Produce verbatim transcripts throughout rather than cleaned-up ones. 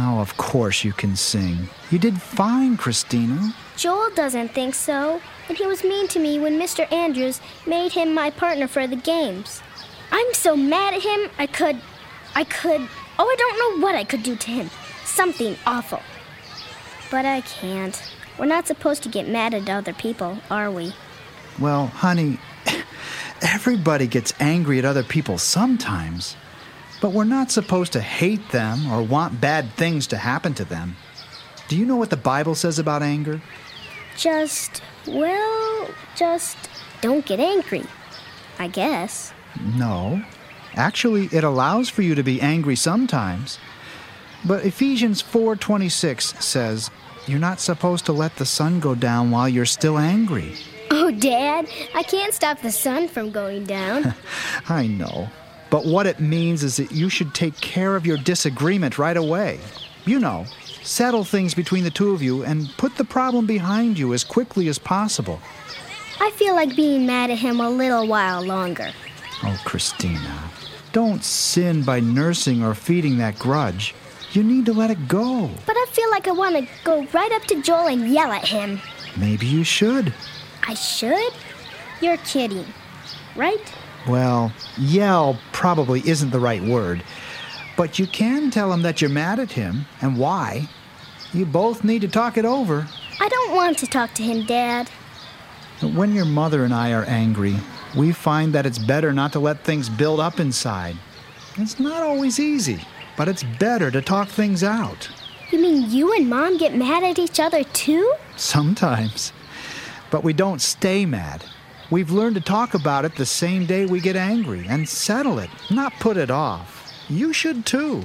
Oh, of course you can sing. You did fine, Christina. Joel doesn't think so, and he was mean to me when Mister Andrews made him my partner for the games. I'm so mad at him, I could... I could... Oh, I don't know what I could do to him. Something awful. But I can't. We're not supposed to get mad at other people, are we? Well, honey, everybody gets angry at other people sometimes. But we're not supposed to hate them or want bad things to happen to them. Do you know what the Bible says about anger? Just, well, just don't get angry, I guess. No. Actually, it allows for you to be angry sometimes. But Ephesians four twenty-six says, you're not supposed to let the sun go down while you're still angry. Oh, Dad, I can't stop the sun from going down. I know. But what it means is that you should take care of your disagreement right away. You know, settle things between the two of you and put the problem behind you as quickly as possible. I feel like being mad at him a little while longer. Oh, Christina, don't sin by nursing or feeding that grudge. You need to let it go. But I feel like I want to go right up to Joel and yell at him. Maybe you should. I should? You're kidding, right? Well, yell probably isn't the right word. But you can tell him that you're mad at him and why. You both need to talk it over. I don't want to talk to him, Dad. When your mother and I are angry, we find that it's better not to let things build up inside. It's not always easy, but it's better to talk things out. You mean you and Mom get mad at each other too? Sometimes. But we don't stay mad. We've learned to talk about it the same day we get angry and settle it, not put it off. You should too.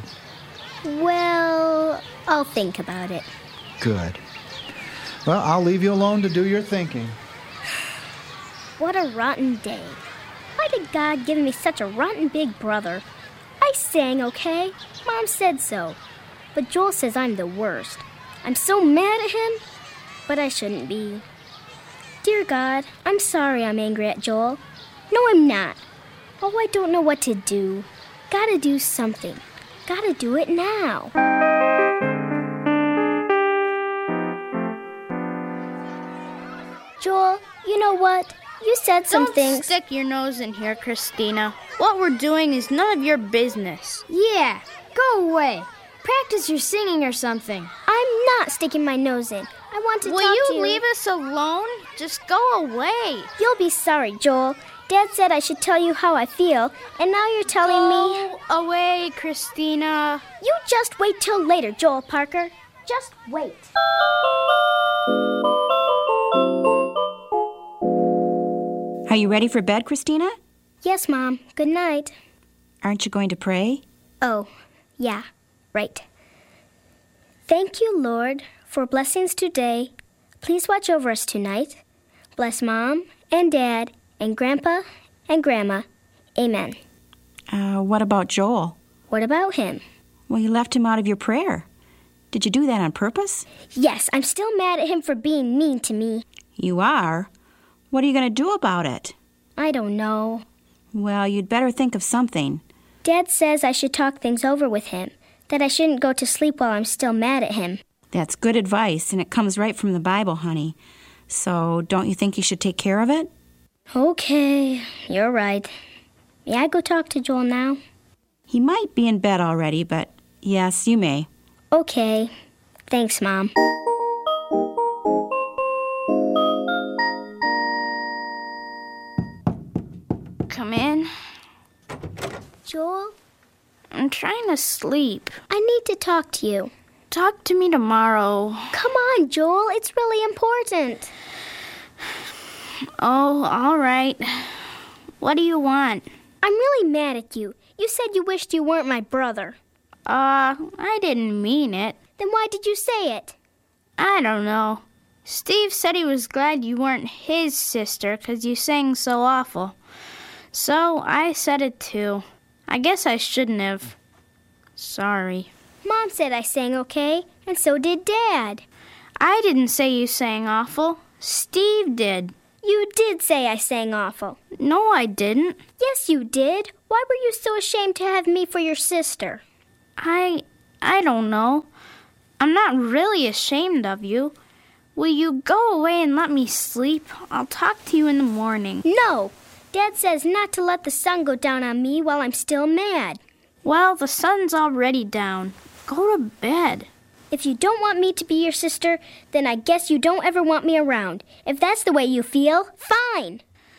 Well, I'll think about it. Good. Well, I'll leave you alone to do your thinking. What a rotten day. Why did God give me such a rotten big brother? I sang okay. Mom said so. But Joel says I'm the worst. I'm so mad at him, but I shouldn't be. Dear God, I'm sorry I'm angry at Joel. No, I'm not. Oh, I don't know what to do. Gotta do something. Gotta do it now. Joel, you know what? You said some Don't things. stick your nose in here, Christina. What we're doing is none of your business. Yeah, go away. Practice your singing or something. I'm not sticking my nose in. I want to Will talk you to you. leave us alone? Just go away. You'll be sorry, Joel. Dad said I should tell you how I feel, and now you're telling me... Go away, Christina. You just wait till later, Joel Parker. Just wait. Are you ready for bed, Christina? Yes, Mom. Good night. Aren't you going to pray? Oh, yeah, right. Thank you, Lord, for blessings today. Please watch over us tonight. Bless Mom and Dad and Grandpa and Grandma. Amen. Uh, what about Joel? What about him? Well, you left him out of your prayer. Did you do that on purpose? Yes, I'm still mad at him for being mean to me. You are? What are you going to do about it? I don't know. Well, you'd better think of something. Dad says I should talk things over with him, that I shouldn't go to sleep while I'm still mad at him. That's good advice, and it comes right from the Bible, honey. So don't you think you should take care of it? Okay, you're right. May I go talk to Joel now? He might be in bed already, but yes, you may. Okay. Thanks, Mom. Come in. Joel, I'm trying to sleep. I need to talk to you. Talk to me tomorrow. Come on, Joel. It's really important. Oh, all right. What do you want? I'm really mad at you. You said you wished you weren't my brother. Uh, I didn't mean it. Then why did you say it? I don't know. Steve said he was glad you weren't his sister because you sang so awful. So I said it too. I guess I shouldn't have. Sorry. Mom said I sang okay, and so did Dad. I didn't say you sang awful. Steve did. You did say I sang awful. No, I didn't. Yes, you did. Why were you so ashamed to have me for your sister? I... I don't know. I'm not really ashamed of you. Will you go away and let me sleep? I'll talk to you in the morning. No! Dad says not to let the sun go down on me while I'm still mad. Well, the sun's already down. Go to bed. If you don't want me to be your sister, then I guess you don't ever want me around. If that's the way you feel, fine.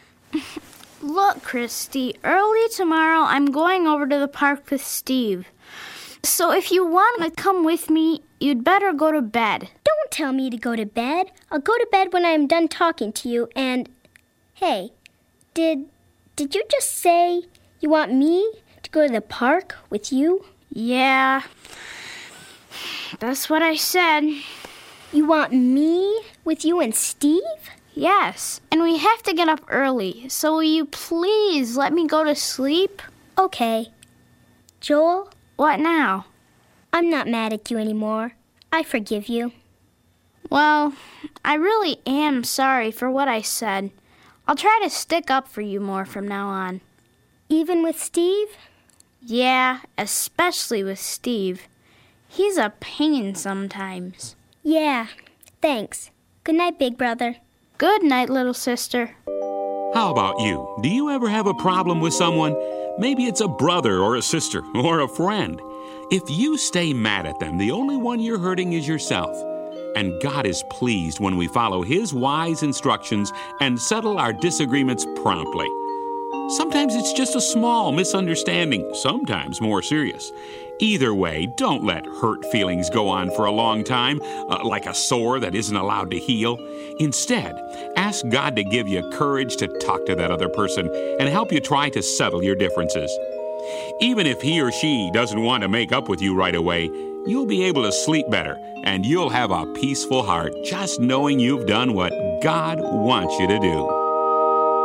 Look, Christy, early tomorrow I'm going over to the park with Steve. So if you want to come with me, you'd better go to bed. Don't tell me to go to bed. I'll go to bed when I'm done talking to you and... Hey, did did you just say you want me to go to the park with you? Yeah, that's what I said. You want me with you and Steve? Yes, and we have to get up early, so will you please let me go to sleep? Okay. Joel? What now? I'm not mad at you anymore. I forgive you. Well, I really am sorry for what I said. I'll try to stick up for you more from now on. Even with Steve? Yeah, especially with Steve. He's a pain sometimes. Yeah, thanks. Good night, big brother. Good night, little sister. How about you? Do you ever have a problem with someone? Maybe it's a brother or a sister or a friend. If you stay mad at them, the only one you're hurting is yourself. And God is pleased when we follow His wise instructions and settle our disagreements promptly. Sometimes it's just a small misunderstanding, sometimes more serious. Either way, don't let hurt feelings go on for a long time, uh, like a sore that isn't allowed to heal. Instead, ask God to give you courage to talk to that other person and help you try to settle your differences. Even if he or she doesn't want to make up with you right away, you'll be able to sleep better, and you'll have a peaceful heart just knowing you've done what God wants you to do.